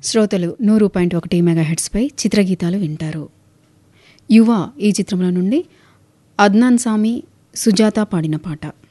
శ్రోతలు 100.1 మెగాహెర్ట్జ్పై చిత్రగీతాలు వింటారు. యువ ఈ చిత్రంలో నుండి అద్నాన్ సామి, సుజాత పాడిన పాట.